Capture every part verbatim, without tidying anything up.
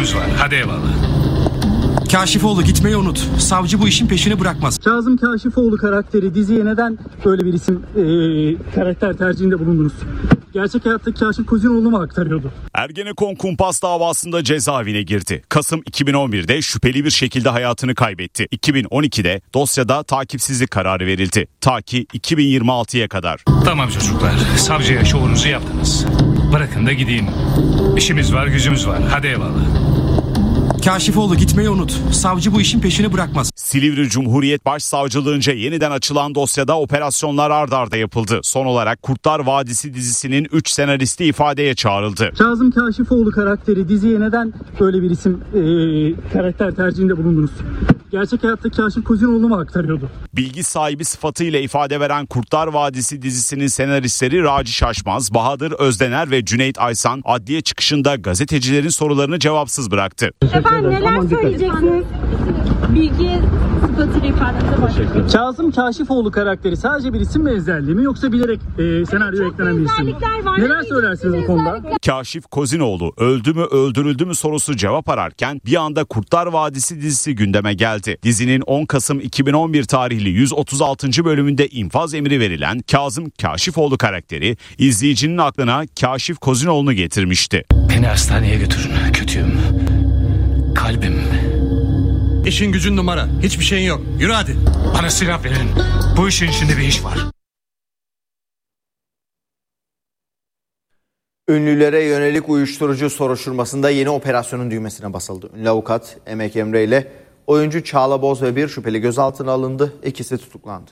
gücümüz var. Hadi eyvallah. Kaşifoğlu gitmeyi unut. Savcı bu işin peşini bırakmaz. Kazım Kaşifoğlu karakteri diziye neden böyle bir isim e, karakter tercihinde bulundunuz? Gerçek hayattaki Kaşif Kozinoğlu mu aktarıyordu? Ergenekon kumpas davasında cezaevine girdi. Kasım iki bin on birde şüpheli bir şekilde hayatını kaybetti. iki bin on ikide dosyada takipsizlik kararı verildi. Ta ki iki bin yirmi altıya kadar. Tamam çocuklar, savcıya şovunuzu yaptınız. Bırakın da gideyim. İşimiz var, gücümüz var. Hadi eyvallah. Kaşifoğlu gitmeyi unut. Savcı bu işin peşini bırakmaz. Silivri Cumhuriyet Başsavcılığınca yeniden açılan dosyada operasyonlar ard arda yapıldı. Son olarak Kurtlar Vadisi dizisinin üç senaristi ifadeye çağrıldı. Kazım Kaşifoğlu karakteri diziye neden böyle bir isim e, karakter tercihinde bulundunuz? Gerçek hayattaki Kaşif Kozinoğlu mu aktarıyordu? Bilgi sahibi sıfatıyla ifade veren Kurtlar Vadisi dizisinin senaristleri Raci Şaşmaz, Bahadır Özdener ve Cüneyt Aysan adliye çıkışında gazetecilerin sorularını cevapsız bıraktı. Efendim neler söyleyeceksiniz? Bilgi sıfatıyla ifadenize başlayalım. Kazım Kaşifoğlu karakteri sadece bir isim benzerliği mi yoksa bilerek e, senaryoya evet, eklenen bir isim mi? Neler söylersiniz bu konuda? Kaşif Kozinoğlu öldü mü öldürüldü mü sorusu cevap ararken bir anda Kurtlar Vadisi dizisi gündeme geldi. Dizinin on Kasım iki bin on bir tarihli yüz otuz altıncı bölümünde infaz emri verilen Kazım Kaşifoğlu karakteri izleyicinin aklına Kaşif Kozinoğlu'nu getirmişti. Beni hastaneye götürün, kötüyüm. Kalbim. İşin gücün numara. Hiçbir şeyin yok. Yürü hadi. Bana silah verin. Bu işin içinde bir iş var. Ünlülere yönelik uyuşturucu soruşturmasında yeni operasyonun düğmesine basıldı. Ünlü avukat Emek Emre ile oyuncu Çağla Boz ve bir şüpheli gözaltına alındı. İkisi tutuklandı.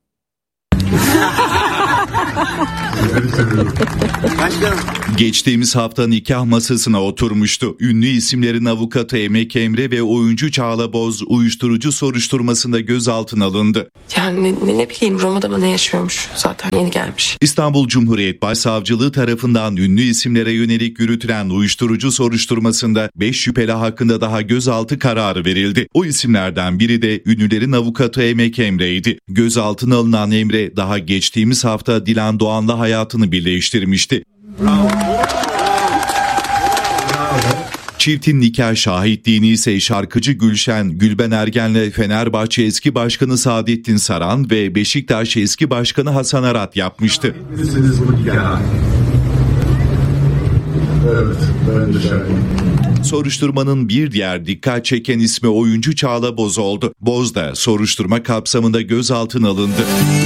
Geçtiğimiz hafta nikah masasına oturmuştu. Ünlü isimlerin avukatı Emek Emre ve oyuncu Çağla Boz uyuşturucu soruşturmasında gözaltına alındı. Yani ne, ne bileyim Roma'da mı ne yaşıyormuş, zaten yeni gelmiş. İstanbul Cumhuriyet Başsavcılığı tarafından ünlü isimlere yönelik yürütülen uyuşturucu soruşturmasında beş şüpheli hakkında daha gözaltı kararı verildi. O isimlerden biri de ünlülerin avukatı Emek Emre'ydi. Gözaltına alınan Emre daha geçtiğimiz hafta Dilan Doğan'la hayatını birleştirmişti. Bravo. Çiftin nikah şahitliğini ise şarkıcı Gülşen, Gülben Ergen'le Fenerbahçe eski başkanı Saadettin Saran ve Beşiktaş eski başkanı Hasan Arat yapmıştı. Evet, ben de şahidim. Soruşturmanın bir diğer dikkat çeken ismi oyuncu Çağla Boz oldu. Boz da soruşturma kapsamında gözaltına alındı.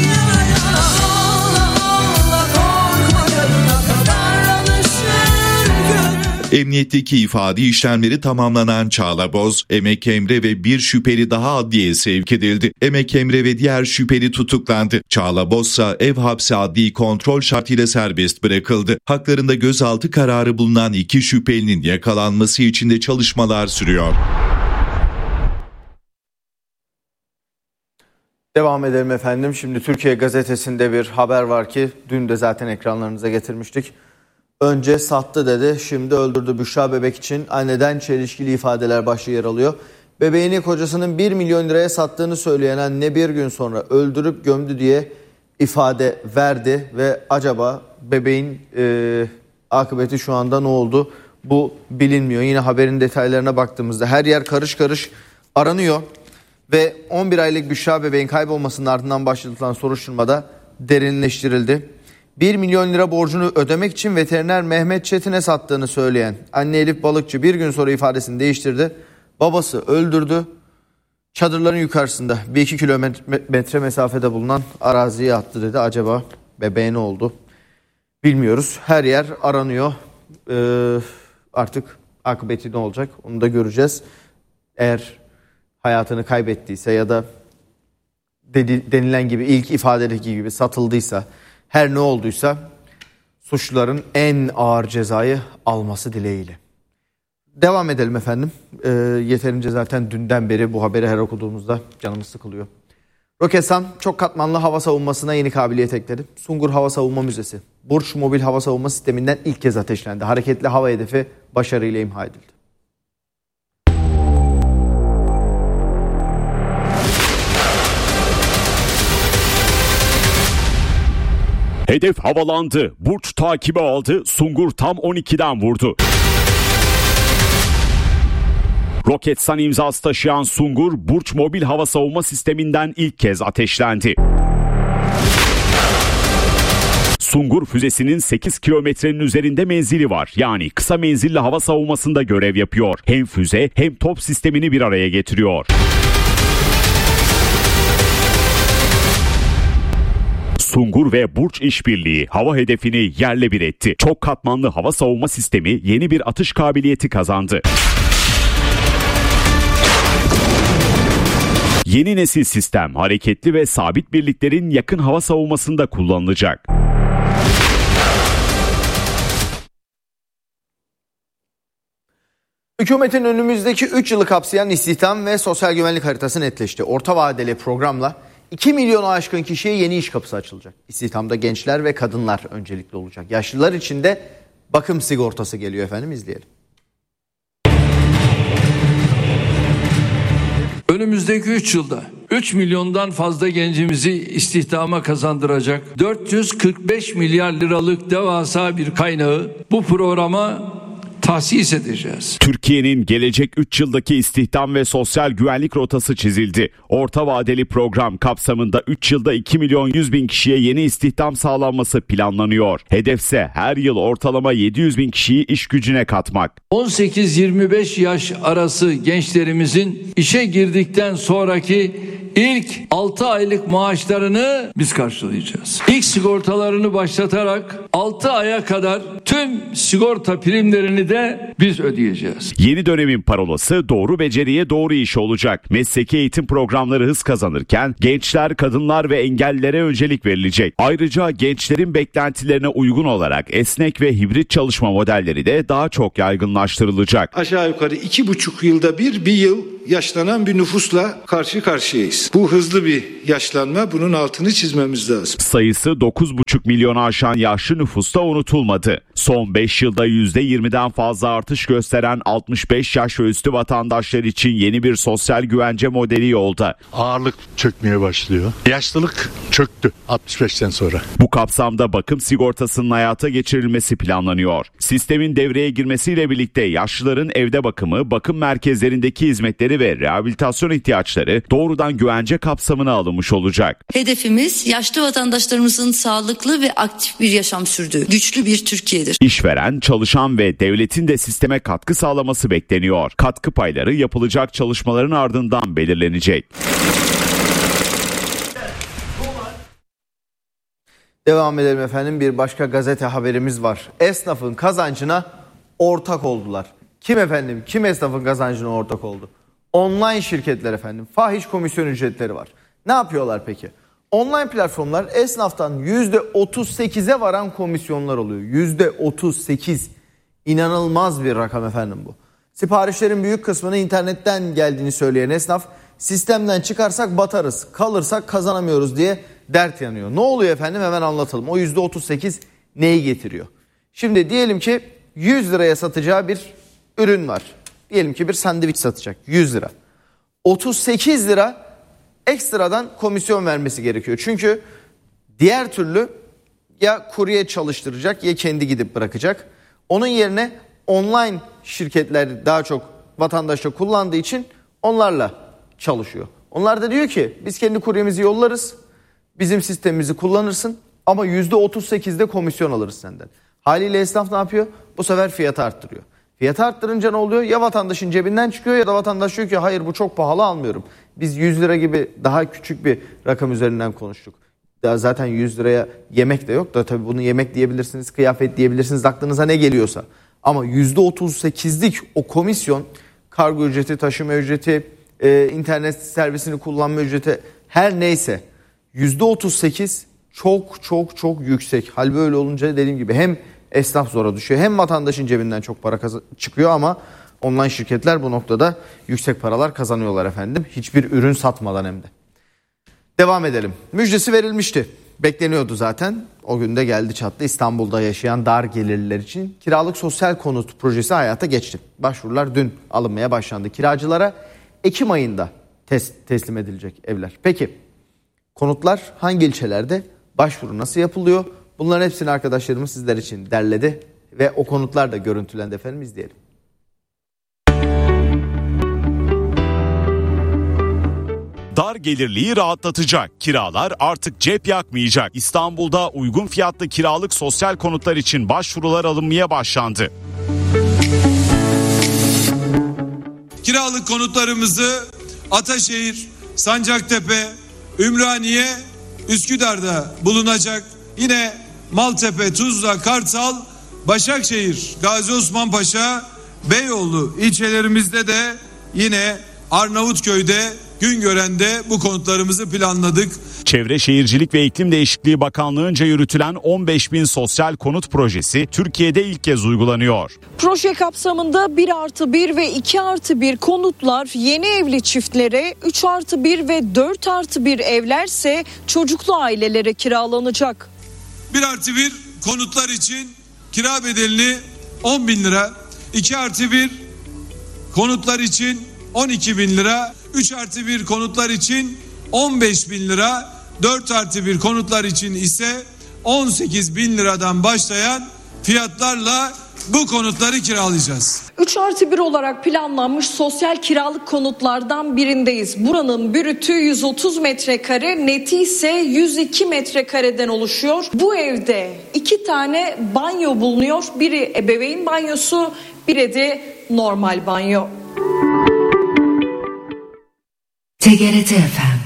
Emniyetteki ifade işlemleri tamamlanan Çağla Boz, Emek Emre ve bir şüpheli daha adliyeye sevk edildi. Emek Emre ve diğer şüpheli tutuklandı. Çağla Boz ise ev hapsi adli kontrol şartıyla serbest bırakıldı. Haklarında gözaltı kararı bulunan iki şüphelinin yakalanması için de çalışmalar sürüyor. Devam edelim efendim. Şimdi Türkiye Gazetesi'nde bir haber var ki dün de zaten ekranlarınıza getirmiştik. Önce sattı dedi, şimdi öldürdü. Büşra Bebek için anneden çelişkili ifadeler başlığı yer alıyor. Bebeğini kocasının bir milyon liraya sattığını söyleyen anne bir gün sonra öldürüp gömdü diye ifade verdi. Ve acaba bebeğin e, akıbeti şu anda ne oldu? Bu bilinmiyor. Yine haberin detaylarına baktığımızda her yer karış karış aranıyor. Ve on bir aylık Büşra Bebek'in kaybolmasının ardından başlatılan soruşturmada derinleştirildi. bir milyon lira borcunu ödemek için veteriner Mehmet Çetin'e sattığını söyleyen anne Elif Balıkçı bir gün sonra ifadesini değiştirdi. Babası öldürdü. Çadırların yukarısında bir iki kilometre mesafede bulunan araziye attı dedi. Acaba bebeğe ne oldu? Bilmiyoruz. Her yer aranıyor. Ee, artık akıbeti ne olacak? Onu da göreceğiz. Eğer hayatını kaybettiyse ya da denilen gibi ilk ifadedeki gibi satıldıysa, her ne olduysa suçluların en ağır cezayı alması dileğiyle. Devam edelim efendim. E, yeterince zaten dünden beri bu haberi her okuduğumuzda canımız sıkılıyor. Roketsan çok katmanlı hava savunmasına yeni kabiliyet ekledi. Sungur Hava Savunma Müzesi, Burç Mobil Hava Savunma Sisteminden ilk kez ateşlendi. Hareketli hava hedefi başarıyla imha edildi. Hedef havalandı. Burç takibi aldı. Sungur tam on ikiden vurdu. Roketsan imzası taşıyan Sungur, Burç mobil hava savunma sisteminden ilk kez ateşlendi. Sungur füzesinin sekiz kilometrenin üzerinde menzili var. Yani kısa menzilli hava savunmasında görev yapıyor. Hem füze hem top sistemini bir araya getiriyor. Sungur ve Burç işbirliği hava hedefini yerle bir etti. Çok katmanlı hava savunma sistemi yeni bir atış kabiliyeti kazandı. Yeni nesil sistem hareketli ve sabit birliklerin yakın hava savunmasında kullanılacak. Hükümetin önümüzdeki üç yılı kapsayan istihdam ve sosyal güvenlik haritası netleşti. Orta vadeli programla iki milyonu aşkın kişiye yeni iş kapısı açılacak. İstihdamda gençler ve kadınlar öncelikli olacak. Yaşlılar için de bakım sigortası geliyor efendim, izleyelim. Önümüzdeki üç yılda üç milyondan fazla gencimizi istihdama kazandıracak dört yüz kırk beş milyar liralık devasa bir kaynağı bu programa tahsis edeceğiz. Türkiye'nin gelecek üç yıldaki istihdam ve sosyal güvenlik rotası çizildi. Orta vadeli program kapsamında üç yılda iki milyon yüz bin kişiye yeni istihdam sağlanması planlanıyor. Hedefse her yıl ortalama yedi yüz bin kişiyi iş gücüne katmak. on sekiz yirmi beş yaş arası gençlerimizin işe girdikten sonraki ilk altı aylık maaşlarını biz karşılayacağız. İlk sigortalarını başlatarak altı aya kadar tüm sigorta primlerini de biz ödeyeceğiz. Yeni dönemin parolası doğru beceriye doğru iş olacak. Mesleki eğitim programları hız kazanırken gençler, kadınlar ve engellilere öncelik verilecek. Ayrıca gençlerin beklentilerine uygun olarak esnek ve hibrit çalışma modelleri de daha çok yaygınlaştırılacak. Aşağı yukarı iki buçuk yılda bir, bir yıl yaşlanan bir nüfusla karşı karşıyayız. Bu hızlı bir yaşlanma, bunun altını çizmemiz lazım. Sayısı dokuz buçuk milyonu aşan yaşlı nüfus da unutulmadı. Son beş yılda yüzde yirmiden fazla artış gösteren altmış beş yaş ve üstü vatandaşlar için yeni bir sosyal güvence modeli yolda. Ağırlık çökmeye başlıyor. Yaşlılık çöktü altmış beşten sonra. Bu kapsamda bakım sigortasının hayata geçirilmesi planlanıyor. Sistemin devreye girmesiyle birlikte yaşlıların evde bakımı, bakım merkezlerindeki hizmetleri ve rehabilitasyon ihtiyaçları doğrudan güvence kapsamına alınmış olacak. Hedefimiz yaşlı vatandaşlarımızın sağlıklı ve aktif bir yaşam sürdüğü güçlü bir Türkiye'dir. İşveren, çalışan ve devletin de sisteme katkı sağlaması bekleniyor. Katkı payları yapılacak çalışmaların ardından belirlenecek. Devam edelim efendim. Bir başka gazete haberimiz var. Esnafın kazancına ortak oldular. Kim efendim? Kim esnafın kazancına ortak oldu? Online şirketler efendim. Fahiş komisyon ücretleri var. Ne yapıyorlar peki? Online platformlar esnaftan yüzde otuz sekize varan komisyonlar oluyor. yüzde otuz sekiz. İnanılmaz bir rakam efendim bu. Siparişlerin büyük kısmını internetten geldiğini söyleyen esnaf, sistemden çıkarsak batarız, kalırsak kazanamıyoruz diye dert yanıyor. Ne oluyor efendim, hemen anlatalım. O yüzde otuz sekiz neyi getiriyor? Şimdi diyelim ki yüz liraya satacağı bir ürün var. Diyelim ki bir sandviç satacak, yüz lira. otuz sekiz lira ekstradan komisyon vermesi gerekiyor. Çünkü diğer türlü ya kurye çalıştıracak ya kendi gidip bırakacak. Onun yerine online şirketler daha çok vatandaşta kullandığı için onlarla çalışıyor. Onlar da diyor ki biz kendi kuryemizi yollarız, bizim sistemimizi kullanırsın ama yüzde otuz sekizde komisyon alırız senden. Haliyle esnaf ne yapıyor? Bu sefer fiyatı arttırıyor. Fiyatı arttırınca ne oluyor? Ya vatandaşın cebinden çıkıyor ya da vatandaş diyor ki hayır bu çok pahalı, almıyorum. Biz yüz lira gibi daha küçük bir rakam üzerinden konuştuk. Daha zaten yüz liraya yemek de yok da tabii bunu yemek diyebilirsiniz, kıyafet diyebilirsiniz, aklınıza ne geliyorsa. Ama yüzde otuz sekizlik o komisyon, kargo ücreti, taşıma ücreti, e, internet servisini kullanma ücreti, her neyse yüzde otuz sekiz çok çok çok yüksek. Hal böyle olunca dediğim gibi hem esnaf zora düşüyor hem vatandaşın cebinden çok para kaz- çıkıyor ama online şirketler bu noktada yüksek paralar kazanıyorlar efendim. Hiçbir ürün satmadan hem de. Devam edelim. Müjdesi verilmişti. Bekleniyordu zaten. O gün de geldi çattı. İstanbul'da yaşayan dar gelirliler için kiralık sosyal konut projesi hayata geçti. Başvurular dün alınmaya başlandı. Kiracılara Ekim ayında tes- teslim edilecek evler. Peki konutlar hangi ilçelerde? Başvuru nasıl yapılıyor? Bunların hepsini arkadaşlarımız sizler için derledi ve o konutlar da görüntülendi efendim, izleyelim. Dar gelirliyi rahatlatacak. Kiralar artık cep yakmayacak. İstanbul'da uygun fiyatlı kiralık sosyal konutlar için başvurular alınmaya başlandı. Kiralık konutlarımızı Ataşehir, Sancaktepe, Ümraniye, Üsküdar'da bulunacak. Yine Maltepe, Tuzla, Kartal, Başakşehir, Gazi Osman Paşa, Beyoğlu ilçelerimizde de yine Arnavutköy'de, Güngören'de bu konutlarımızı planladık. Çevre Şehircilik ve İklim Değişikliği Bakanlığı'nca yürütülen on beş bin sosyal konut projesi Türkiye'de ilk kez uygulanıyor. Proje kapsamında bir artı bir ve iki artı bir konutlar yeni evli çiftlere, üç artı bir ve dört artı bir evlerse çocuklu ailelere kiralanacak. bir artı bir konutlar için kira bedelini on bin lira, iki artı bir konutlar için on iki bin lira, üç artı bir konutlar için on beş bin lira, dört artı bir konutlar için ise on sekiz bin liradan başlayan fiyatlarla bu konutları kiralayacağız. üç artı bir olarak planlanmış sosyal kiralık konutlardan birindeyiz. Buranın brütü yüz otuz metrekare, neti ise yüz iki metrekareden oluşuyor. Bu evde iki tane banyo bulunuyor. Biri ebeveyn banyosu, biri de normal banyo. T G R T F M.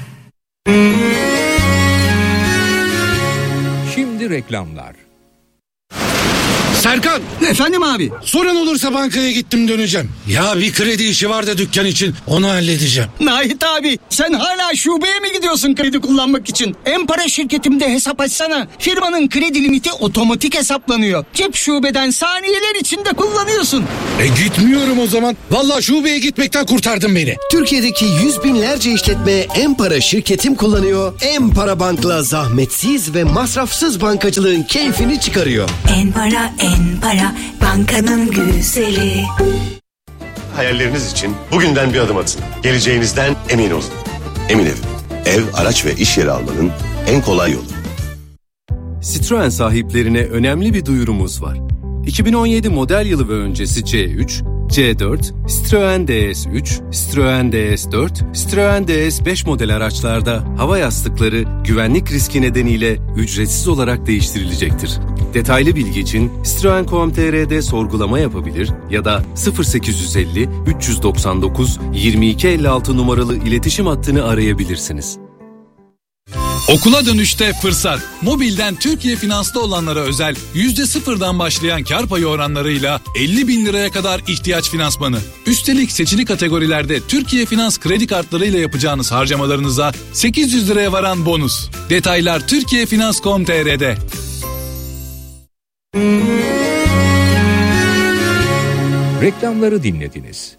Şimdi reklamlar. Serkan. Efendim abi. Sorun olursa bankaya gittim döneceğim. Ya bir kredi işi var da dükkan için, onu halledeceğim. Nahit abi, sen hala şubeye mi gidiyorsun kredi kullanmak için? En-Para şirketimde hesap açsana. Firmanın kredi limiti otomatik hesaplanıyor. Cep şubeden saniyeler içinde kullanıyorsun. E gitmiyorum o zaman. Vallahi şubeye gitmekten kurtardın beni. Türkiye'deki yüz binlerce işletme En-Para şirketim kullanıyor. En-Para Bank'la zahmetsiz ve masrafsız bankacılığın keyfini çıkarıyor. En-Para, En-Para, bankanın güzeli. Hayalleriniz için bugünden bir adım atın. Geleceğinizden emin olun. Emin Ev. Ev, araç ve iş yeri almanın en kolay yolu. Citroen sahiplerine önemli bir duyurumuz var. iki bin on yedi model yılı ve öncesi C üç, C dört, Citroen D S üç, Citroen D S dört, Citroen D S beş model araçlarda hava yastıkları güvenlik riski nedeniyle ücretsiz olarak değiştirilecektir. Detaylı bilgi için citroen nokta com nokta tr'de sorgulama yapabilir ya da sıfır sekiz yüz elli üç yüz doksan dokuz yirmi iki elli altı numaralı iletişim hattını arayabilirsiniz. Okula dönüşte fırsat. Mobilden Türkiye Finans'ta olanlara özel yüzde sıfırdan başlayan kar payı oranlarıyla elli bin liraya kadar ihtiyaç finansmanı. Üstelik seçili kategorilerde Türkiye Finans kredi kartlarıyla yapacağınız harcamalarınıza sekiz yüz liraya varan bonus. Detaylar Türkiye Finans nokta com nokta tr'de. Reklamları dinlediniz.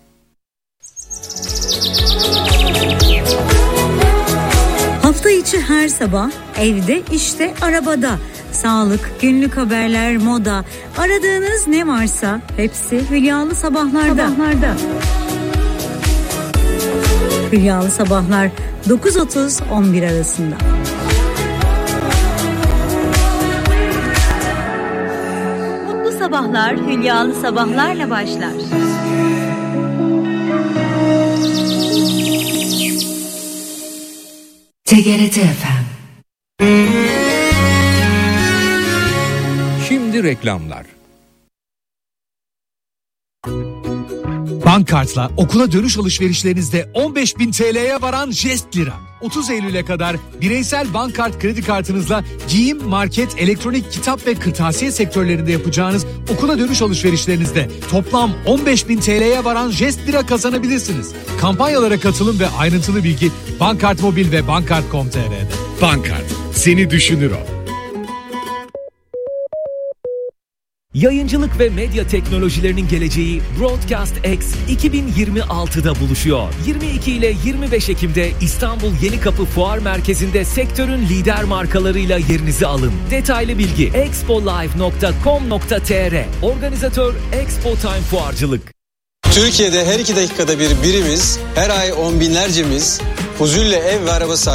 Hafta içi her sabah evde, işte, arabada. Sağlık, günlük haberler, moda. Aradığınız ne varsa hepsi Hülyalı Sabahlar'da. Sabahlarda. Hülyalı Sabahlar dokuz otuz on bir arasında. Mutlu sabahlar Hülyalı Sabahlar'la başlar. T G R T F M. Şimdi reklamlar. Bankart'la okula dönüş alışverişlerinizde on beş bin T L'ye varan Jest Lira. otuz Eylül'e kadar bireysel Bankart kredi kartınızla giyim, market, elektronik, kitap ve kırtasiye sektörlerinde yapacağınız okula dönüş alışverişlerinizde toplam on beş bin T L'ye varan Jest Lira kazanabilirsiniz. Kampanyalara katılın ve ayrıntılı bilgi Bankart Mobil ve bankart nokta com nokta tr'de. Bankart, seni düşünür o. Yayıncılık ve medya teknolojilerinin geleceği Broadcast X iki bin yirmi altıda buluşuyor. yirmi iki ile yirmi beş Ekim'de İstanbul Yenikapı Fuar Merkezi'nde sektörün lider markalarıyla yerinizi alın. Detaylı bilgi expolive nokta com nokta tr. Organizatör Expo Time Fuarcılık. Türkiye'de her iki dakikada bir birimiz, her ay on binlercemiz huzurla ev ve araba sahibi